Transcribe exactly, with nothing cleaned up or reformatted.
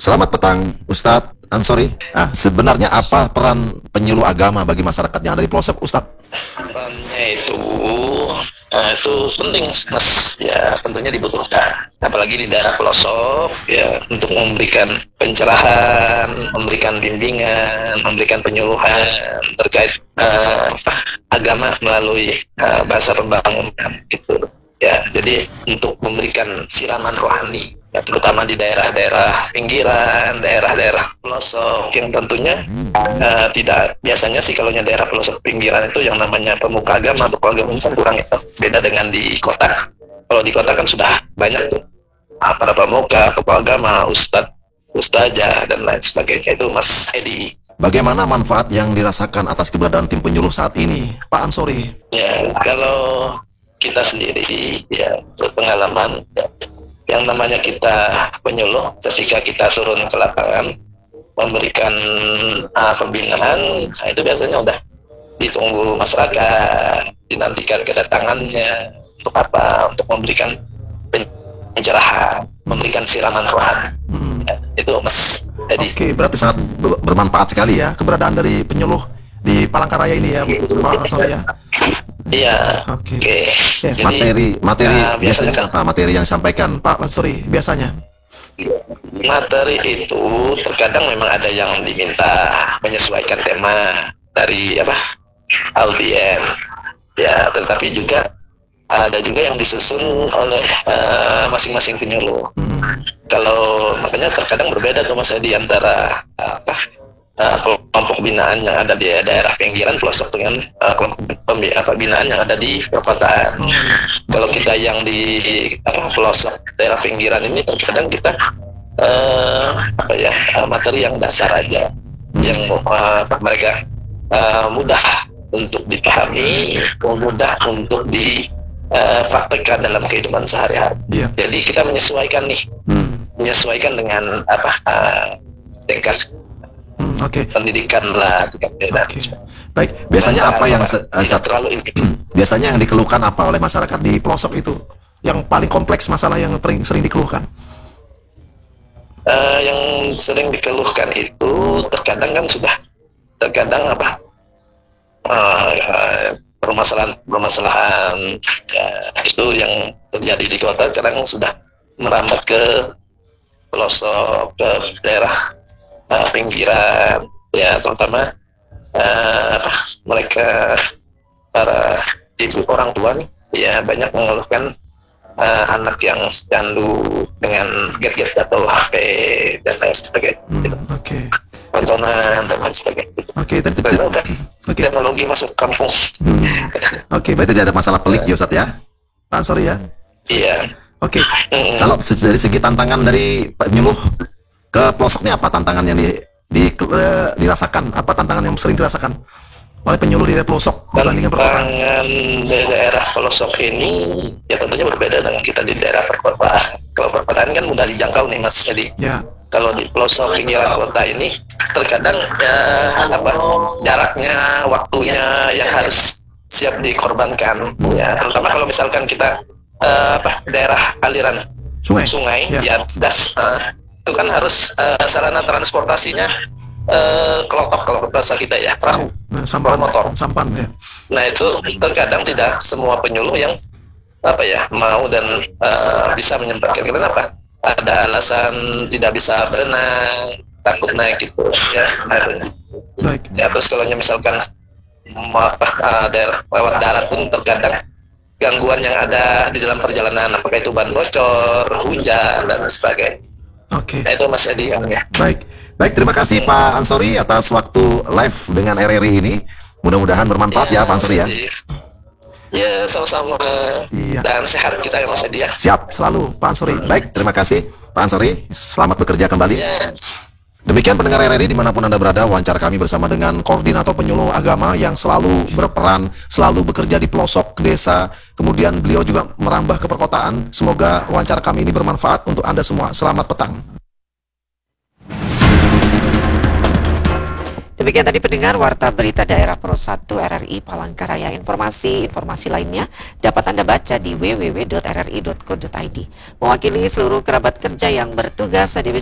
Selamat petang, Ustadz Ansori. Ah, sebenarnya apa peran penyuluh agama bagi masyarakat yang ada di pelosok, Ustadz? Perannya itu eh, itu penting, Mas. Ya, tentunya dibutuhkan. Apalagi di daerah pelosok, ya, untuk memberikan pencerahan, memberikan bimbingan, memberikan penyuluhan terkait eh, agama melalui eh, bahasa pembangunan itu. Ya, jadi untuk memberikan siraman rohani, ya, terutama di daerah-daerah pinggiran, daerah-daerah pelosok yang tentunya uh, tidak biasanya sih kalau daerah pelosok pinggiran itu yang namanya pemuka agama atau agama kan kurang itu beda dengan di kota. Kalau di kota kan sudah banyak tuh uh, para pemuka, tokoh agama, ustadz, ustazah dan lain sebagainya itu, Mas Edi. Bagaimana manfaat yang dirasakan atas keberadaan tim penyuluh saat ini, Pak Ansori? Ya, kalau kita sendiri ya berpengalaman ya, yang namanya kita penyuluh ketika kita turun ke lapangan memberikan uh, pembinaan, nah itu biasanya udah ditunggu masyarakat, dinantikan kedatangannya untuk apa? Untuk memberikan pencerahan, memberikan siraman rohani. Hmm. Ya, itu Mas. Jadi, oke, berarti sangat bermanfaat sekali ya keberadaan dari penyuluh di Palangkaraya ini ya, Pak Ansori ya. Iya. Oke. Okay. Okay. Okay. Materi, materi nah, biasanya, biasanya apa? Materi yang disampaikan Pak Ansori biasanya? Materi itu terkadang memang ada yang diminta menyesuaikan tema dari apa audien, ya, tetapi juga ada juga yang disusun oleh masing-masing uh, penyuluh. Hmm. Kalau makanya terkadang berbeda tuh Mas di antara apa? Uh, kelompok binaan yang ada di daerah pinggiran pelosok dengan uh, kelompok binaan yang ada di perkotaan. Hmm. Kalau kita yang di apa, pelosok daerah pinggiran ini terkadang kita uh, apa ya uh, materi yang dasar aja, hmm. yang uh, mereka uh, mudah untuk dipahami, mudah untuk dipraktekkan uh, dalam kehidupan sehari-hari. Yeah. Jadi kita menyesuaikan nih, hmm. menyesuaikan dengan apa uh, tingkat Oke. Okay. Pendidikan lah. Okay. Baik. Biasanya apa yang se- terlalu biasanya yang dikeluhkan apa oleh masyarakat di pelosok itu? Yang paling kompleks masalah yang sering, sering dikeluhkan? Uh, yang sering dikeluhkan itu terkadang kan sudah terkadang apa? Uh, uh, permasalahan permasalahan ya, itu yang terjadi di kota sekarang sudah merambat ke pelosok, ke daerah Uh, pinggiran, ya, terutama uh, mereka para ibu orang tua nih, ya, banyak mengeluhkan uh, anak yang candu dengan gadget atau H P dan lain sebagainya. Hmm, Oke. Okay. Tontonan dan lain sebagainya. Oke, okay, okay. okay. Teknologi masuk kampung. Hmm. Oke, okay, berarti tidak ada masalah pelik ya Ustadz ya, Pak Ansori ya? Iya. Oke. Okay. Hmm. Kalau dari segi tantangan dari penyuluh ke pelosoknya apa tantangan yang di, di, uh, dirasakan? Apa tantangan yang sering dirasakan oleh penyuluh di daerah pelosok dibandingkan perkotaan? Tantangan di daerah pelosok ini ya tentunya berbeda dengan kita di daerah perkotaan. Kalau perkotaan kan mudah dijangkau nih Mas. Jadi ya. Kalau di pelosok pinggiran kota ini terkadang ya apa jaraknya, waktunya yang harus siap dikorbankan. Hmm. Ya, terutama kalau misalkan kita uh, apa daerah aliran sungai, sungai ya, ya das. Uh, itu kan harus uh, sarana transportasinya uh, kelotok kalau bahasa kita ya, perahu, nah, sampan, motor, sampan ya. Nah itu terkadang tidak semua penyuluh yang apa ya mau dan uh, bisa menyempatkan. Kenapa? Ada alasan tidak bisa berenang, takut naik gitu ya. Baik. Ya terus kalau misalkan uh, daerah lewat darat pun terkadang gangguan yang ada di dalam perjalanan, apakah itu ban bocor, hujan dan sebagainya. Oke. Okay. Nah, itu Mas Edi ya. Baik, baik terima kasih hmm. Pak Ansori atas waktu live dengan R R I ini. Mudah-mudahan bermanfaat ya, ya Pak Ansori ya. Ya sama-sama. Iya. Dan sehat kita ya Mas Edi ya. Siap selalu Pak Ansori. Baik, terima kasih Pak Ansori. Selamat bekerja kembali. Ya. Demikian pendengar R R I dimanapun Anda berada, wawancara kami bersama dengan koordinator penyuluh agama yang selalu berperan, selalu bekerja di pelosok desa, kemudian beliau juga merambah ke perkotaan. Semoga wawancara kami ini bermanfaat untuk Anda semua. Selamat petang. Demikian tadi pendengar Warta Berita Daerah Pro satu R R I Palangkaraya. Informasi-informasi lainnya dapat Anda baca di w w w titik r r i titik co titik i d. Mewakili seluruh kerabat kerja yang bertugas, saya